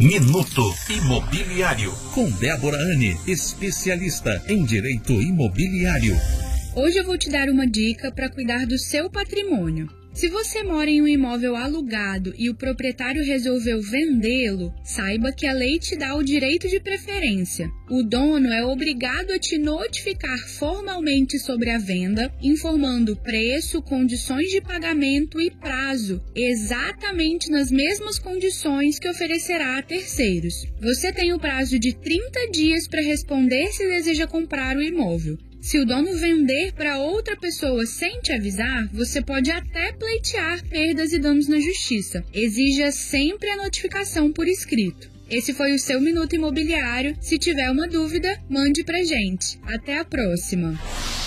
Minuto Imobiliário. Com Débora Anne, especialista em direito imobiliário. Hoje eu vou te dar uma dica para cuidar do seu patrimônio. Se você mora em um imóvel alugado e o proprietário resolveu vendê-lo, saiba que a lei te dá o direito de preferência. O dono é obrigado a te notificar formalmente sobre a venda, informando preço, condições de pagamento e prazo, exatamente nas mesmas condições que oferecerá a terceiros. Você tem o prazo de 30 dias para responder se deseja comprar o imóvel. Se o dono vender para outra pessoa sem te avisar, você pode até pleitear perdas e danos na justiça. Exija sempre a notificação por escrito. Esse foi o seu Minuto Imobiliário. Se tiver uma dúvida, mande pra gente. Até a próxima!